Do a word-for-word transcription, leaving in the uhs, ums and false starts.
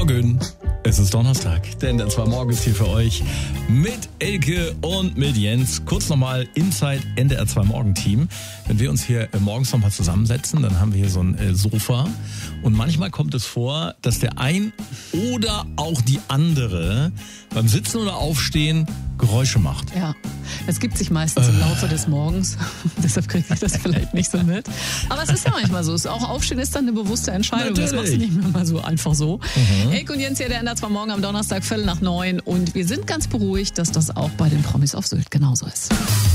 Morgen. Es ist Donnerstag, denn der zwei Morgen ist hier für euch mit Elke und mit Jens. Kurz nochmal Inside N D R zwei Morgen Team. Wenn wir uns hier morgens nochmal zusammensetzen, dann haben wir hier so ein äh, Sofa. Und manchmal kommt es vor, dass der ein oder auch die andere beim Sitzen oder Aufstehen Geräusche macht. Ja, es gibt sich meistens im Laufe des Morgens. Deshalb kriege ich das vielleicht nicht so mit. Aber es ist ja manchmal so. Auch Aufstehen ist dann eine bewusste Entscheidung. Natürlich. Das machst du nicht mehr mal so einfach so. Mhm. Elke und Jens hier, der N D R zwei Morgen am Donnerstag, Viertel nach neun. Und wir sind ganz beruhigt, dass das auch bei den Promis auf Sylt genauso ist.